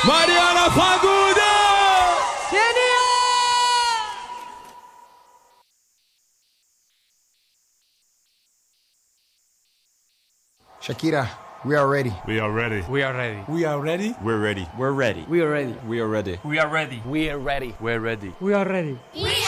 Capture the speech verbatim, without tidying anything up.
Mariana Fagundes! Shakira, we are ready. We are ready. We are ready. We are ready. We're ready. We're ready. We are ready. We are ready. We are ready. We are ready. We're ready. We're ready. We are ready. We